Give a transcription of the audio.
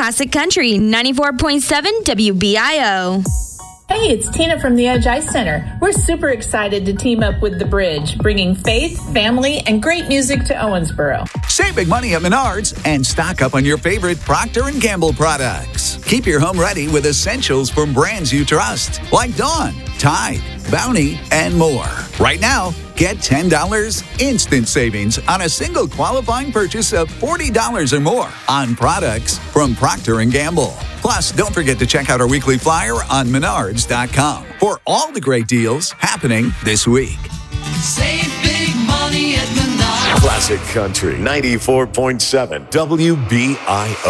Classic Country 94.7 WBIO. Hey, it's Tina from the Edge Ice Center. We're super excited to team up with The Bridge, bringing faith, family, and great music to Owensboro. Save big money at Menards and stock up on your favorite Procter & Gamble products. Keep your home ready with essentials from brands you trust, like Dawn, Tide, Bounty, and more. Right now, get $10 instant savings on a single qualifying purchase of $40 or more on products from Procter & Gamble. Plus, don't forget to check out our weekly flyer on Menards.com for all the great deals happening this week. Save big money at Menards. Classic Country 94.7 WBIO.